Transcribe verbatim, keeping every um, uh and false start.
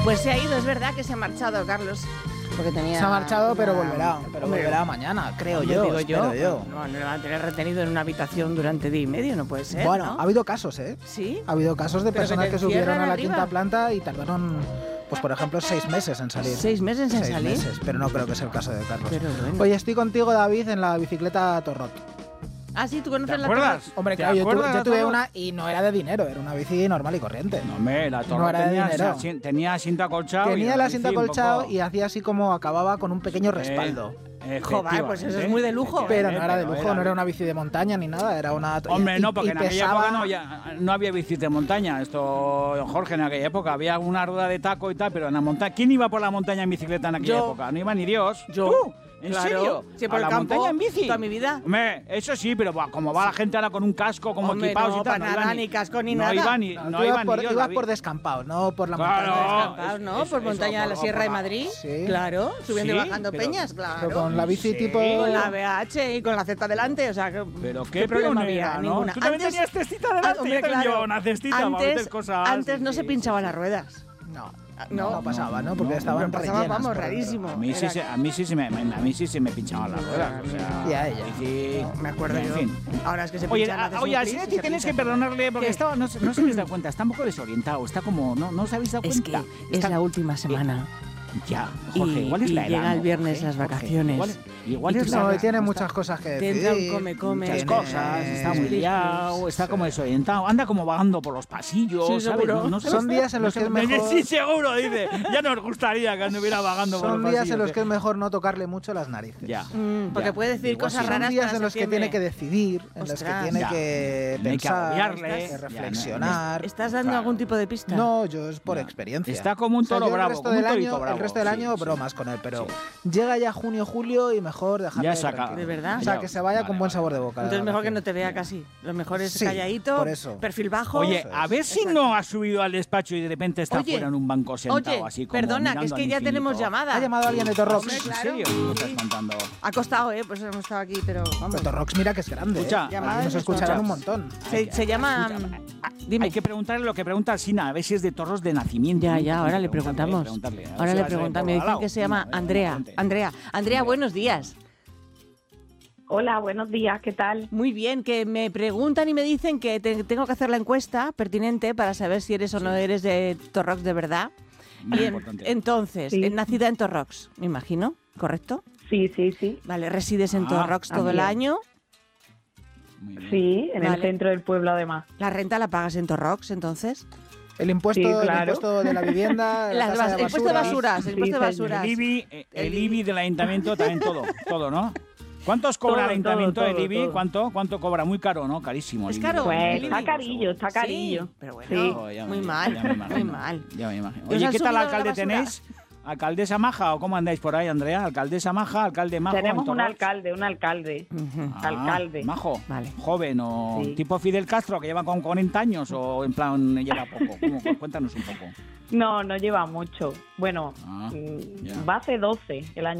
Pues se ha ido, es verdad que se ha marchado, Carlos. Porque tenía se ha marchado, una... pero volverá. Pero Hombre, volverá mañana, creo yo. yo. Digo yo. yo. No, no lo van a tener retenido en una habitación durante día y medio, no puede ser. Bueno, ¿no? ha habido casos, ¿eh? Sí. Ha habido casos de Pero personas que que, te subieron encierran a la arriba. quinta planta y tardaron, pues por ejemplo, seis meses en salir. ¿Seis meses en seis salir? meses, pero no creo que sea el caso de Carlos. Pero bueno. Oye, estoy contigo, David, en la bicicleta Torrot. Ah, sí, ¿tú conoces ¿Te la acuerdas? Torre? Hombre, ¿Te claro, yo tuve, acuerdas yo de tuve Torrot? una y no era de dinero, era una bici normal y corriente. No, hombre, la torre No era de tenía, dinero. asi- tenía asiento acolchado. y Tenía el asiento bici un acolchado poco- y hacía así como acababa con un pequeño Eh, respaldo. Joder, pues eso es muy de lujo. Pero no era de Pero lujo, no era una bici de montaña ni nada, era una... Hombre, y- no, porque y en aquella pesaba- época no había, no había bicis de montaña. Esto, Jorge, en aquella época había una rueda de taco y tal, pero en la montaña... ¿Quién iba por la montaña en bicicleta en aquella Yo. época? No iba ni Dios. Yo. ¿Tú? ¿En Claro. serio? Sí, por ¿A el la campo, montaña en bici? toda mi vida. Hombre, eso sí, pero buah, como va la gente ahora con un casco, como Hombre, equipados no, y tal. para iba nada, ni casco ni no nada. Iba ni, No, no, tú iba ibas ni por, Dios, ibas David. por descampado, no por la Claro. montaña. Descampados, ¿no? Es- por eso, montaña de la por- Sierra por de la- Madrid. Sí. Claro, subiendo Sí, y bajando pero- peñas, Pero claro. con la bici Sí. tipo... Con la B H y con la Z delante, o sea, que, Pero qué, ¿qué problema pionera, había? ¿no? Ninguna. Tú también tenías cestita delante, Ah, hombre, yo también claro. llevaba una cestita para antes, meter cosas. antes no sí, se sí, pinchaban sí. las ruedas. No, No, no, pasaba, ¿no? no, Porque no, estaban pero pasaba, rellenas vamos, por dentro. rarísimo. A mí, sí, Era- se- a mí sí se me, a mí sí se me pinchaban las ruedas. O sea, Y a ella. sí, No, me acuerdo en yo. fin. Ahora es que se Oye, pinchan, a- haces oye, un al clic y Sinetti se tenéis que pinchan. perdonarle porque ¿Qué? estaba, no, se- no se habéis dado cuenta, está un poco desorientado, está como, no, no os habéis dado Es que cuenta. es Está- la última semana. Ya, Jorge, y- igual es y la edad, llega el ¿no, viernes Jorge? las Jorge, vacaciones. Igual, igual Y es tú la No, edad, y tiene ¿no? muchas Está- cosas que Te decir. entra un come, come. Muchas Tiene- cosas, está muy Sí. liado, está como desorientado, anda como vagando por los pasillos, Sí, ¿sabes? seguro. No- no sé- Son días en no los sé- que es mejor- Sí, seguro, dice. Ya nos gustaría que anduviera vagando por los Son pasillos. días en los que es ¿eh? mejor no tocarle mucho las narices. Ya. Mm, porque Ya. puede decir Igual cosas sí. raras Son días para en los que septiembre. tiene que decidir, en los que Ostras. tiene Ya. que No hay que pensar, agobiarle. que Ya, reflexionar. ¿Estás dando Claro. algún tipo de pista? No, yo es por Ya. experiencia. Está como un O sea, toro yo bravo, El resto como un del torito año, bravo. el resto del Sí, año sí. bromas con él, pero llega ya junio, julio y mejor dejarle Ya se acaba. tranquilo. ¿De verdad? O sea, Ya. que se vaya Vale, con buen vale. sabor de boca. Entonces la mejor que no relación. te vea casi. Lo mejor es Sí, calladito, por eso. perfil bajo. Oye, Eso a es. ver si Exacto. no ha subido al despacho y de repente está Oye, fuera en un banco sentado Oye, así como perdona, que es mirando que al ya infinito. tenemos llamada. Ha llamado a alguien de Torrox. Hombre, ¿En claro. serio? ¿Qué me estás Sí. contando? Ha costado, ¿eh? Pues hemos estado aquí, pero vamos. Pero Torrox, mira que es grande. Escucha, ¿eh? llamada Aquí nos de escucharán un Torrox. montón. Se, se llama... Escucha, ah, Dime. Hay que preguntarle lo que pregunta Sina, a ver si es de toros de nacimiento. Ya, ya, ahora le Preguntarle, preguntamos. preguntarle, a ver Ahora si le va a ser preguntamos. por Me dicen Badalao. que se llama Venga, venga, Andrea. adelante. Andrea, Andrea, buenos días. Hola, buenos días, ¿qué tal? Muy bien, que me preguntan y me dicen que te- tengo que hacer la encuesta pertinente para saber si eres o no eres de Torrox de verdad. Muy Y en- importante. entonces, Sí. eh, nacida en Torrox, me imagino, ¿correcto? Sí, sí, sí. Vale, resides en Ah, Torrox todo el también. año. Muy bien. Sí, en Vale. el centro del pueblo además. La renta la pagas en Torrox, entonces. El impuesto, Sí, el claro. impuesto de la vivienda, la Las tasa bas- de el impuesto de basura. basuras, el Sí, impuesto de señor. basuras. El IBI, eh, el El IBI del ayuntamiento también todo, todo, ¿no? ¿Cuántos cobra Todo, el ayuntamiento todo, el IBI? todo. ¿Cuánto? ¿Cuánto cobra? Muy caro, ¿no? Carísimo. el Es IBI. caro. Pues el está IBI. carillo, está carillo. Sí, pero bueno, Sí. Oh, ya muy me- mal, ya me imagino, muy mal. Ya me imagino. ¿Y os Oye, han ¿qué tal subido la alcalde basura? tenéis? ¿Alcaldesa maja o cómo andáis por ahí, Andrea? ¿Alcaldesa maja, alcalde majo? Tenemos en un Torrox? alcalde, un alcalde. Ujú. Ah, alcalde. Majo. Vale. Joven o Sí. tipo Fidel Castro que lleva con cuarenta años o en plan lleva poco. ¿Cómo? Cuéntanos un poco. No, no lleva mucho. Bueno, Ah, mm, ya. va hace doce el año